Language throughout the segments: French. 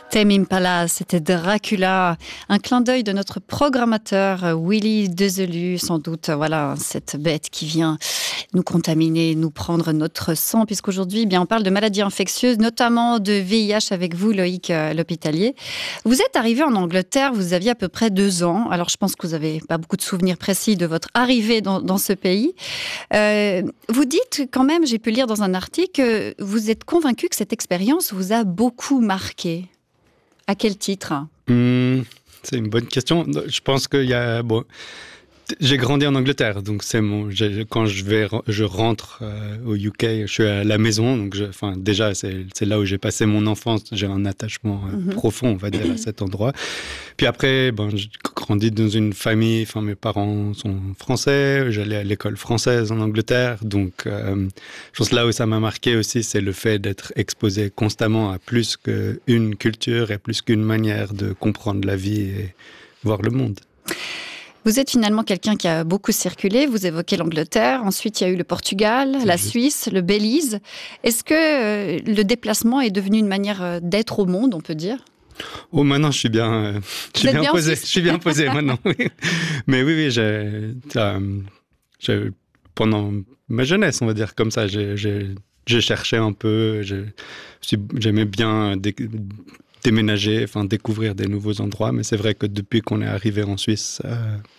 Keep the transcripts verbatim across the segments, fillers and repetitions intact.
Tame Impala, c'était Dracula, un clin d'œil de notre programmateur Willy Dezelu, sans doute, voilà, cette bête qui vient nous contaminer, nous prendre notre sang, puisqu'aujourd'hui, eh bien, on parle de maladies infectieuses, notamment de V I H avec vous, Loïc euh, L'Hôpitalier. Vous êtes arrivé en Angleterre, vous aviez à peu près deux ans, alors je pense que vous n'avez pas beaucoup de souvenirs précis de votre arrivée dans, dans ce pays. Euh, vous dites quand même, j'ai pu lire dans un article, que vous êtes convaincu que cette expérience vous a beaucoup marqué. À quel titre ? Mmh, c'est une bonne question. Je pense qu'il y a... Bon, j'ai grandi en Angleterre, donc c'est mon. Quand je vais, je rentre euh, au U K, je suis à la maison, donc je, enfin déjà c'est, c'est là où j'ai passé mon enfance. J'ai un attachement euh, mm-hmm. profond, on va dire, à cet endroit. Puis après, ben, j'ai grandi dans une famille. Enfin, mes parents sont français. J'allais à l'école française en Angleterre, donc euh, je pense que là où ça m'a marqué aussi, c'est le fait d'être exposé constamment à plus qu'une culture et plus qu'une manière de comprendre la vie et voir le monde. Vous êtes finalement quelqu'un qui a beaucoup circulé. Vous évoquez l'Angleterre. Ensuite, il y a eu le Portugal, c'est la juste. Suisse, le Belize. Est-ce que euh, le déplacement est devenu une manière d'être au monde, on peut dire ? Oh, maintenant, je suis bien, euh, je suis bien, bien posé. Je suis bien posé maintenant. Oui. Mais oui, oui, j'ai, euh, j'ai, pendant ma jeunesse, on va dire comme ça, j'ai, j'ai, j'ai cherché un peu. J'ai, j'aimais bien dé, déménager, enfin découvrir des nouveaux endroits. Mais c'est vrai que depuis qu'on est arrivé en Suisse, euh,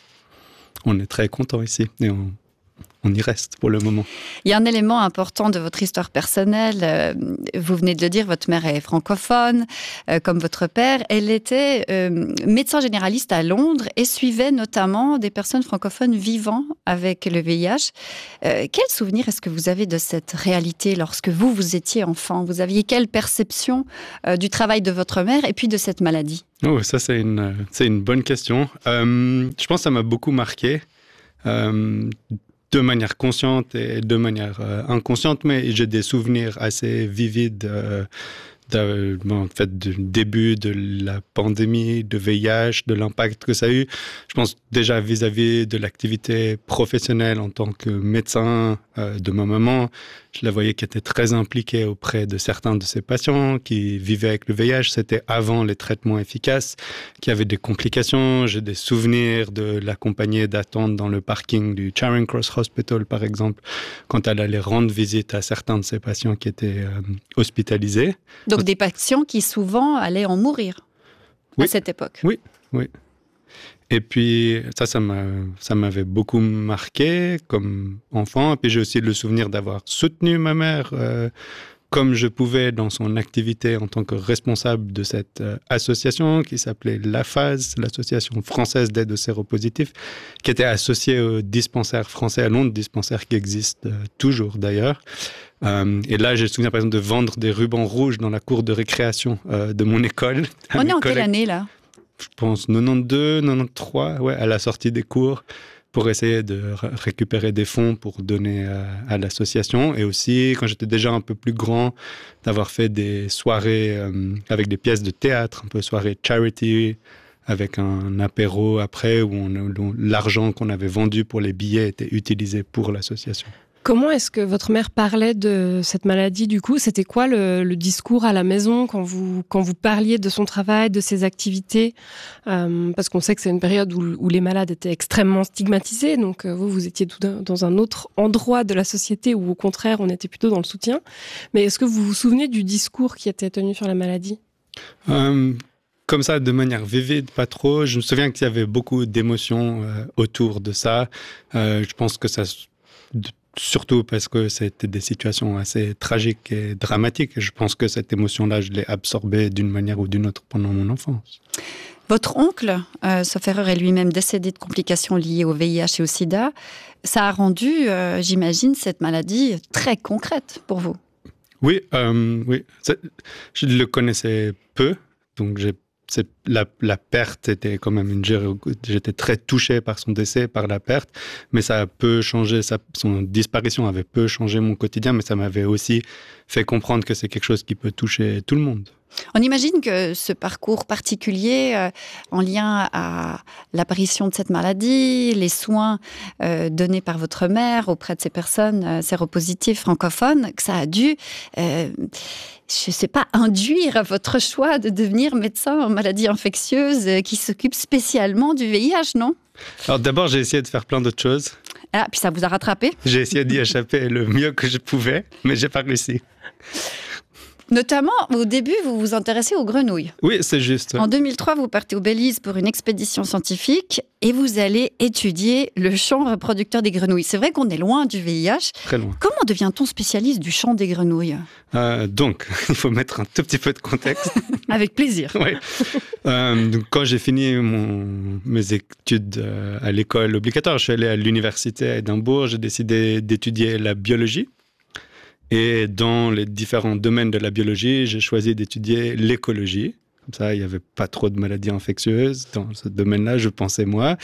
on est très content ici et on, on y reste pour le moment. Il y a un élément important de votre histoire personnelle. Vous venez de le dire, votre mère est francophone, euh, comme votre père. Elle était euh, médecin généraliste à Londres et suivait notamment des personnes francophones vivant avec le V I H. Euh, quel souvenir est-ce que vous avez de cette réalité lorsque vous, vous étiez enfant ? Vous aviez quelle perception euh, du travail de votre mère et puis de cette maladie ? Oh, ça, c'est une, c'est une bonne question. Euh, je pense que ça m'a beaucoup marqué. Euh, de manière consciente et de manière euh, inconsciente, mais j'ai des souvenirs assez vivides euh, de, en fait, du début de la pandémie, de V I H, de l'impact que ça a eu. Je pense déjà vis-à-vis de l'activité professionnelle en tant que médecin euh, de ma maman. Je la voyais qui était très impliquée auprès de certains de ses patients qui vivaient avec le V I H. C'était avant les traitements efficaces, qui avaient des complications. J'ai des souvenirs de l'accompagner, d'attendre dans le parking du Charing Cross Hospital, par exemple, quand elle allait rendre visite à certains de ses patients qui étaient euh, hospitalisés. Donc des patients qui souvent allaient en mourir oui. à cette époque. Oui, oui. Et puis, ça, ça, m'a, ça m'avait beaucoup marqué comme enfant. Et puis, j'ai aussi le souvenir d'avoir soutenu ma mère euh, comme je pouvais dans son activité en tant que responsable de cette euh, association qui s'appelait l'A F A S, l'Association française d'aide aux séropositifs, qui était associée au dispensaire français à Londres, dispensaire qui existe euh, toujours d'ailleurs. Euh, et là, j'ai le souvenir, par exemple, de vendre des rubans rouges dans la cour de récréation euh, de mon école. On est en collègues. Quelle année, là ? Je pense quatre-vingt-douze, quatre-vingt-treize, ouais, à la sortie des cours, pour essayer de r- récupérer des fonds pour donner à, à l'association. Et aussi, quand j'étais déjà un peu plus grand, d'avoir fait des soirées euh, avec des pièces de théâtre, un peu soirée charity, avec un apéro après, où, on, où l'argent qu'on avait vendu pour les billets était utilisé pour l'association. Comment est-ce que votre mère parlait de cette maladie, du coup ? C'était quoi le, le discours à la maison quand vous, quand vous parliez de son travail, de ses activités ? euh, Parce qu'on sait que c'est une période où, où les malades étaient extrêmement stigmatisés. Donc vous, vous étiez tout d'un, dans un autre endroit de la société où, au contraire, on était plutôt dans le soutien. Mais est-ce que vous vous souvenez du discours qui était tenu sur la maladie ? euh... Comme ça, de manière vivide, pas trop. Je me souviens qu'il y avait beaucoup d'émotions euh, autour de ça. Euh, je pense que ça... Surtout parce que c'était des situations assez tragiques et dramatiques. Et je pense que cette émotion-là, je l'ai absorbée d'une manière ou d'une autre pendant mon enfance. Votre oncle, euh, sauf erreur, est lui-même décédé de complications liées au V I H et au sida. Ça a rendu, euh, j'imagine, cette maladie très concrète pour vous. Oui, euh, oui. C'est, je le connaissais peu, donc j'ai C'est, la, la perte était quand même une... J'étais très touché par son décès, par la perte, mais ça a peu changé, ça, son disparition avait peu changé mon quotidien, mais ça m'avait aussi fait comprendre que c'est quelque chose qui peut toucher tout le monde. On imagine que ce parcours particulier euh, en lien à l'apparition de cette maladie, les soins euh, donnés par votre mère auprès de ces personnes euh, séropositives francophones, que ça a dû, euh, je ne sais pas, induire votre choix de devenir médecin en maladies infectieuses euh, qui s'occupe spécialement du V I H, non ? Alors d'abord, j'ai essayé de faire plein d'autres choses. Ah, puis ça vous a rattrapé ? J'ai essayé d'y échapper le mieux que je pouvais, mais j'ai pas réussi. Notamment, au début, vous vous intéressez aux grenouilles. Oui, c'est juste. En deux mille trois, vous partez au Belize pour une expédition scientifique et vous allez étudier le champ reproducteur des grenouilles. C'est vrai qu'on est loin du V I H. Très loin. Comment devient-on spécialiste du champ des grenouilles ? euh, Donc, il faut mettre un tout petit peu de contexte. Avec plaisir. Oui. Euh, donc, quand j'ai fini mon, mes études euh, à l'école obligatoire, je suis allé à l'université à Édimbourg. J'ai décidé d'étudier la biologie. Et dans les différents domaines de la biologie, j'ai choisi d'étudier l'écologie. Comme ça, il n'y avait pas trop de maladies infectieuses dans ce domaine-là, je pensais moi.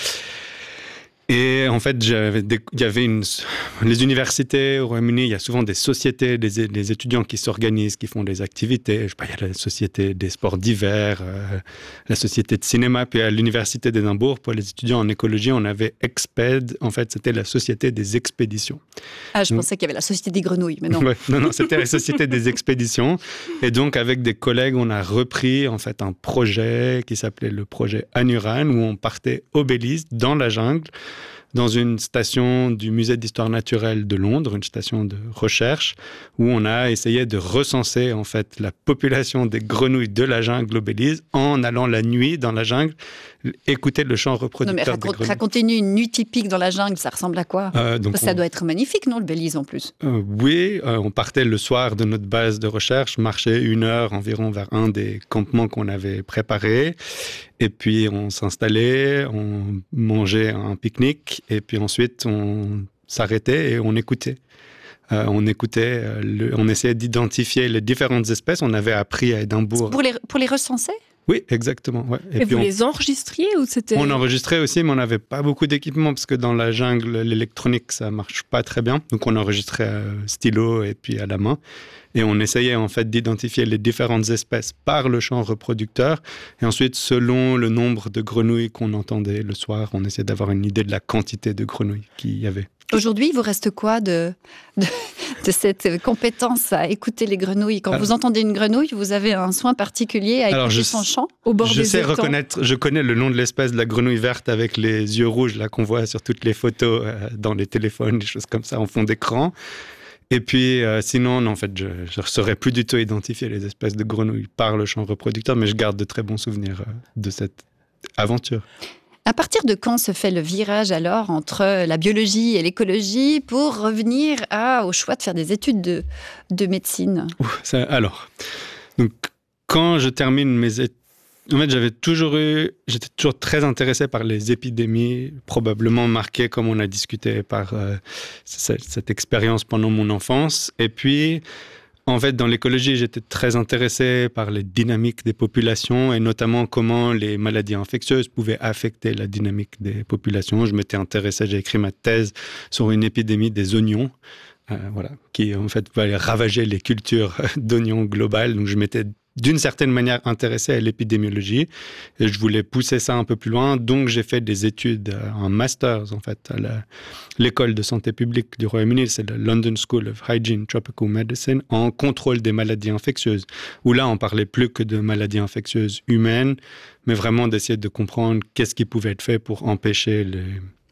Et en fait, j'avais des, il y avait une, les universités au Royaume-Uni, il y a souvent des sociétés, des, des étudiants qui s'organisent, qui font des activités. Je sais pas, il y a la société des sports d'hiver, euh, la société de cinéma. Puis à l'université d'Édimbourg, pour les étudiants en écologie, on avait Exped. En fait, c'était la société des expéditions. Ah, je donc, pensais qu'il y avait la société des grenouilles, mais non. Ouais, non, non, c'était la société des expéditions. Et donc, avec des collègues, on a repris en fait un projet qui s'appelait le projet Anuran, où on partait au Belize, dans la jungle, dans une station du Musée d'histoire naturelle de Londres, une station de recherche, où on a essayé de recenser en fait la population des grenouilles de la jungle au Belize en allant la nuit dans la jungle écouter le chant reproducteur. Non mais raconte, racontez-nous une nuit typique dans la jungle, ça ressemble à quoi ? euh, donc Ça on... doit être magnifique, non, le Belize en plus ? euh, Oui, euh, on partait le soir de notre base de recherche, marchait une heure environ vers un des campements qu'on avait préparés. Et puis on s'installait, on mangeait un pique-nique et puis ensuite on s'arrêtait et on écoutait. Euh, on écoutait, euh, le, on essayait d'identifier les différentes espèces. On avait appris à Édimbourg. Pour les, pour les recenser ? Oui, exactement. Ouais. Et, et puis vous on, les enregistriez ou c'était... On enregistrait aussi, mais on n'avait pas beaucoup d'équipement parce que dans la jungle, l'électronique, ça marche pas très bien. Donc on enregistrait à stylo et puis à la main. Et on essayait en fait d'identifier les différentes espèces par le chant reproducteur. Et ensuite, selon le nombre de grenouilles qu'on entendait le soir, on essayait d'avoir une idée de la quantité de grenouilles qu'il y avait. Aujourd'hui, il vous reste quoi de, de, de cette compétence à écouter les grenouilles ? Quand Alors, vous entendez une grenouille, vous avez un soin particulier à écouter je, son chant au bord je des sais étangs. reconnaître, je connais le nom de l'espèce de la grenouille verte avec les yeux rouges là qu'on voit sur toutes les photos euh, dans les téléphones, des choses comme ça en fond d'écran. Et puis, euh, sinon, non, en fait, je ne saurais plus du tout identifier les espèces de grenouilles par le chant reproducteur, mais je garde de très bons souvenirs euh, de cette aventure. À partir de quand se fait le virage alors entre la biologie et l'écologie pour revenir à, au choix de faire des études de, de médecine ? Ouh, ça, Alors, donc, quand je termine mes études, en fait, j'avais toujours eu, j'étais toujours très intéressé par les épidémies, probablement marquées, comme on a discuté, par euh, cette, cette expérience pendant mon enfance. Et puis, en fait, dans l'écologie, j'étais très intéressé par les dynamiques des populations et notamment comment les maladies infectieuses pouvaient affecter la dynamique des populations. Je m'étais intéressé, j'ai écrit ma thèse sur une épidémie des oignons, euh, voilà, qui en fait va ravager les cultures d'oignons globales. Donc, je m'étais d'une certaine manière intéressé à l'épidémiologie et je voulais pousser ça un peu plus loin. Donc, j'ai fait des études, un master en fait, à la, l'école de santé publique du Royaume-Uni, c'est la London School of Hygiene Tropical Medicine, en contrôle des maladies infectieuses, où là, on parlait plus que de maladies infectieuses humaines, mais vraiment d'essayer de comprendre qu'est-ce qui pouvait être fait pour empêcher les...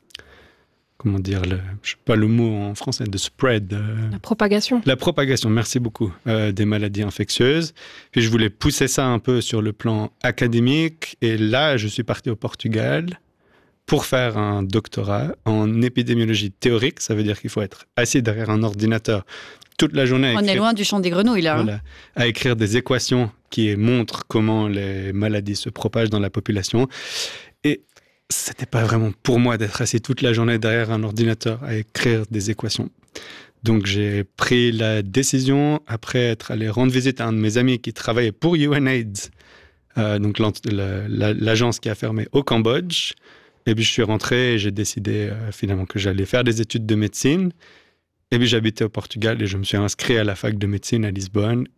Comment dire, le, je sais pas le mot en français, de spread. Euh, la propagation. La propagation, merci beaucoup, euh, des maladies infectieuses. Puis je voulais pousser ça un peu sur le plan académique. Et là, je suis parti au Portugal pour faire un doctorat en épidémiologie théorique. Ça veut dire qu'il faut être assis derrière un ordinateur toute la journée. On écrire, est loin du champ des grenouilles, là. Voilà, hein. À écrire des équations qui montrent comment les maladies se propagent dans la population. Et c'était pas vraiment pour moi d'être assis toute la journée derrière un ordinateur à écrire des équations. Donc, j'ai pris la décision, après être allé rendre visite à un de mes amis qui travaillait pour UNAIDS, euh, donc l'agence qui a fermé au Cambodge. Et puis, je suis rentré et j'ai décidé euh, finalement que j'allais faire des études de médecine. Et puis, j'habitais au Portugal et je me suis inscrit à la fac de médecine à Lisbonne.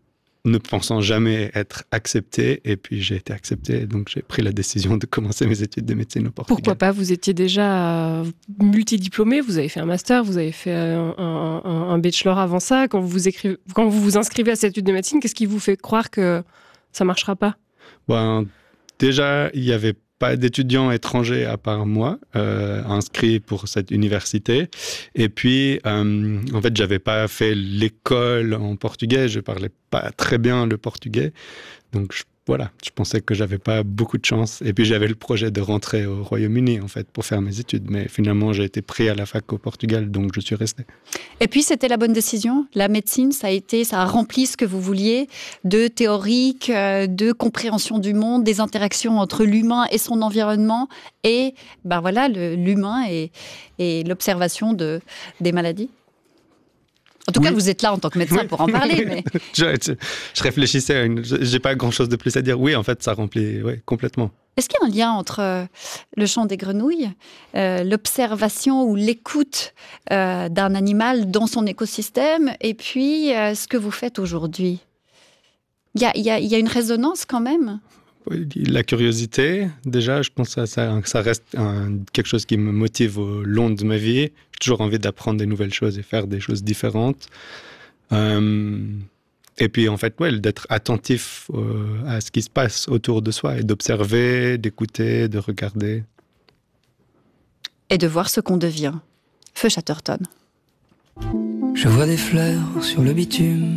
ne pensant jamais être accepté. Et puis, j'ai été accepté. Donc, j'ai pris la décision de commencer mes études de médecine au Portugal. Pourquoi pas? Vous étiez déjà multidiplômé. Vous avez fait un master, vous avez fait un, un, un bachelor avant ça. Quand vous vous, écrivez, quand vous vous inscrivez à cette étude de médecine, qu'est-ce qui vous fait croire que ça ne marchera pas? Ben, déjà, il n'y avait pas d'étudiants étrangers à part moi euh, inscrits pour cette université. Et puis, euh, en fait, j'avais pas fait l'école en portugais. Je parlais pas très bien le portugais. Donc, je, voilà, je pensais que j'avais pas beaucoup de chance. Et puis, j'avais le projet de rentrer au Royaume-Uni, en fait, pour faire mes études. Mais finalement, j'ai été pris à la fac au Portugal, donc je suis resté. Et puis, c'était la bonne décision. La médecine, ça a été, ça a rempli ce que vous vouliez, de théorique, de compréhension du monde, des interactions entre l'humain et son environnement, et ben voilà, le, l'humain et, et l'observation de, des maladies. En tout oui. cas, vous êtes là en tant que médecin oui. pour en parler. Mais... je, je, je réfléchissais, à une, j'ai pas grand-chose de plus à dire. Oui, en fait, ça remplit ouais, complètement. Est-ce qu'il y a un lien entre euh, le chant des grenouilles, euh, l'observation ou l'écoute euh, d'un animal dans son écosystème, et puis euh, ce que vous faites aujourd'hui? Il y a, y a, y a une résonance quand même? La curiosité, déjà, je pense que ça, ça reste un, quelque chose qui me motive au long de ma vie. J'ai toujours envie d'apprendre des nouvelles choses et faire des choses différentes. Euh, et puis, en fait, ouais, d'être attentif euh, à ce qui se passe autour de soi et d'observer, d'écouter, de regarder. Et de voir ce qu'on devient. Feu Chatterton. Je vois des fleurs sur le bitume.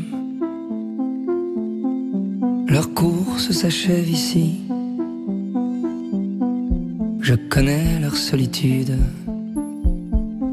Leur course s'achève ici. Je connais leur solitude.